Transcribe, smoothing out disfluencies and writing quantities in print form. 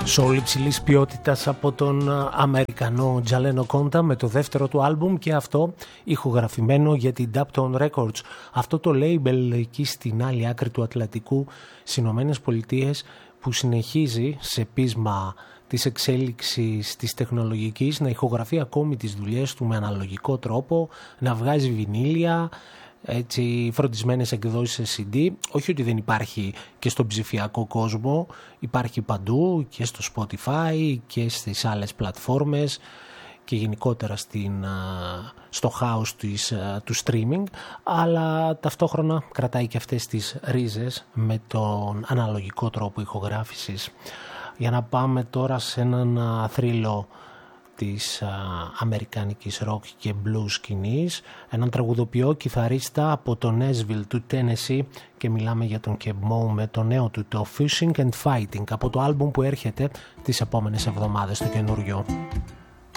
Soul υψηλής ποιότητας από τον Αμερικανό Τζαλένο Κόντα με το δεύτερο του άλμπουμ, και αυτό ηχογραφημένο για την Daptone Records. Αυτό το label εκεί στην άλλη άκρη του Ατλαντικού, στις Ηνωμένες Πολιτείες, που συνεχίζει σε πείσμα της εξέλιξης της τεχνολογικής να ηχογραφεί ακόμη τις δουλειές του με αναλογικό τρόπο, να βγάζει βινίλια, έτσι, φροντισμένες εκδόσεις σε CD. Όχι ότι δεν υπάρχει και στον ψηφιακό κόσμο, υπάρχει παντού και στο Spotify και στις άλλες πλατφόρμες και γενικότερα στο house του streaming, αλλά ταυτόχρονα κρατάει και αυτές τις ρίζες με τον αναλογικό τρόπο ηχογράφησης. Για να πάμε τώρα σε έναν θρύλο της αμερικάνικης rock και blues σκηνής, έναν τραγουδοποιό κιθαρίστα από το Nashville του Tennessee, και μιλάμε για τον Keb Mo με το νέο του, το Fishing and Fighting, από το άλμπουμ που έρχεται τις επόμενες εβδομάδες, το καινούριο.